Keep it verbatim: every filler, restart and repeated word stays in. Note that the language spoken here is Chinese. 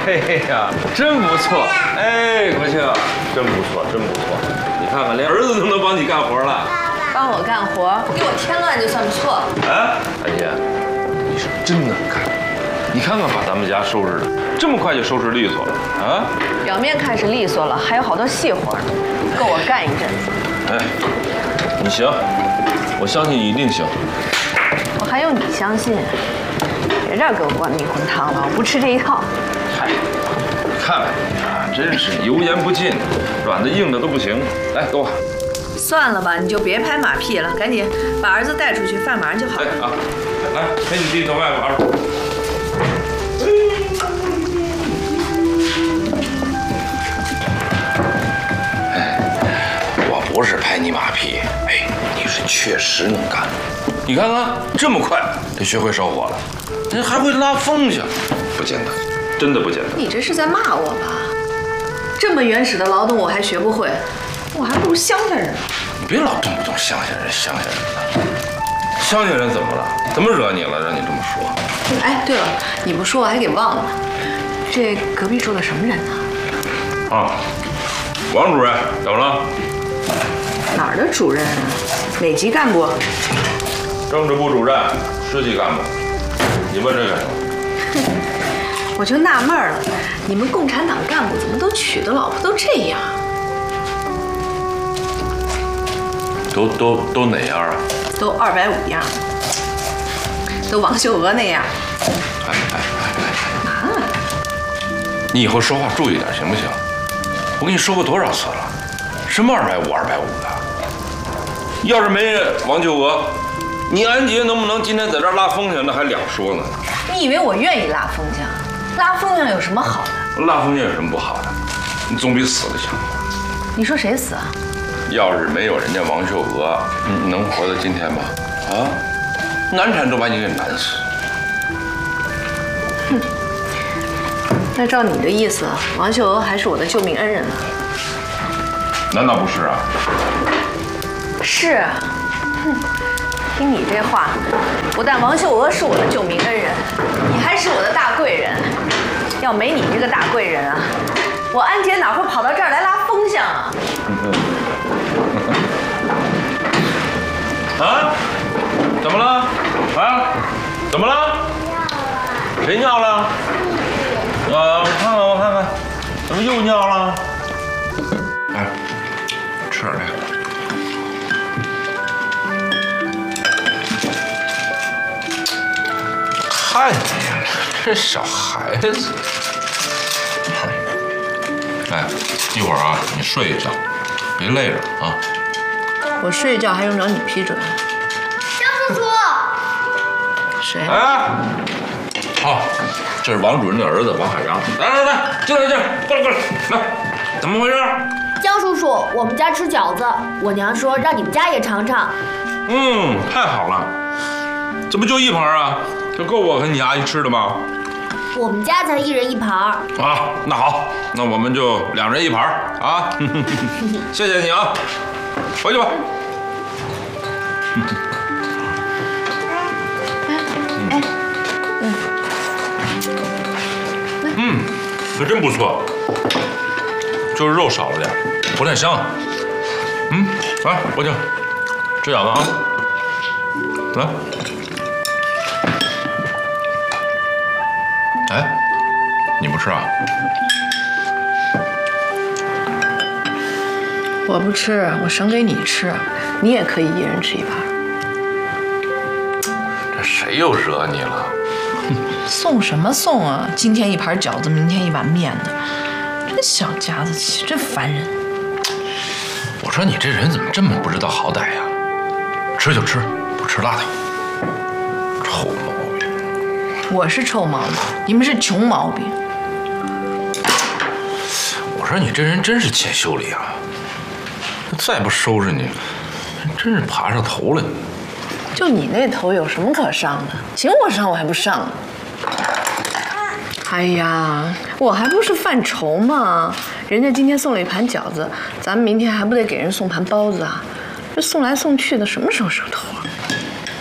哎呀，真不错！哎，国庆，真不错，真不错！你看看，连儿子都能帮你干活了。 帮我干活，不给我添乱就算不错。 哎，安妮，你是真能干！你看看，把咱们家收拾的这么快就收拾利索了啊！ 表面看是利索了，还有好多细活呢，够我干一阵子。 哎，你行，我相信你一定行。 我还用你相信？别这儿给我灌迷魂汤了，我不吃这一套。 嗨，看看你啊，真是油盐不进，软的硬的都不行。来，给我。 算了吧，你就别拍马屁了，赶紧把儿子带出去，饭马上就好了。 哎啊，来陪你弟到外边玩。哎，我不是拍你马屁，哎，你是确实能干。你看看，这么快就学会烧火了，人还会拉风箱，不简单，真的不简单。 你这是在骂我吧？这么原始的劳动我还学不会，我还不如乡下人。 你别老动不动乡下人乡下人的，乡下人怎么了？怎么惹你了？让你这么说？ 哎，对了，你不说我还给忘了，这隔壁住的什么人呢？ 啊，王主任，怎么了？ 哪儿的主任啊？哪级干部？ 政治部主任，十级干部。你问这干什么？ 我就纳闷了，你们共产党干部怎么都娶的老婆都这样？ 都都都哪样啊？ 都二百五样，都王秀娥那样。 哎哎哎哎！啊！你以后说话注意点行不行？我跟你说过多少次了，什么二百五二百五的？要是没王秀娥，你安杰能不能今天在这儿拉风箱，那还两说呢。 你以为我愿意拉风箱？拉风箱有什么好的？ 拉风箱有什么不好的？你总比死了强。 你说谁死啊？ 要是没有人家王秀娥，你能活到今天吗？啊，难产都把你给难死。 哼，那照你的意思，王秀娥还是我的救命恩人呢？ 难道不是啊？ 是啊。哼，听你这话，不但王秀娥是我的救命恩人，你还是我的大贵人。要没你这个大贵人啊，我安杰哪会跑到这儿来拉风箱啊？ 啊？怎么了？啊？怎么了？谁尿了？啊，我看看，我看看，怎么又尿了？哎，吃点这个。看你这小孩子。哎，一会儿啊，你睡一觉，别累着啊。 我睡一觉还用着你批准？ 张叔叔。 谁？ 哎，哦，这是王主任的儿子王海洋。来来来，进来进来，过来过来，来，怎么回事？ 江叔叔，我们家吃饺子，我娘说让你们家也尝尝。 嗯，太好了，怎么就一盘啊？这够我和你阿姨吃的吗？ 我们家才一人一盘儿。 啊，那好，那我们就两人一盘啊。谢谢你啊，回去吧。 哎，嗯， 嗯，这真不错，就是肉少了点，不太香。嗯，来，国庆，吃饺子啊，来。哎，你不吃啊？ 我不吃，我省给你吃，你也可以一人吃一盘。 这谁又惹你了？ 送什么送啊？今天一盘饺子，明天一碗面的，真小家子气，真烦人。 我说你这人怎么这么不知道好歹呀？吃就吃，不吃拉倒。臭毛病！ 我是臭毛病，你们是穷毛病。 我说你这人真是欠修理啊！再不收拾你，真是爬上头了。 就你那头有什么可上的？请我上我还不上呢。哎呀，我还不是犯愁吗？人家今天送了一盘饺子，咱们明天还不得给人送盘包子啊？这送来送去的，什么时候是个头啊？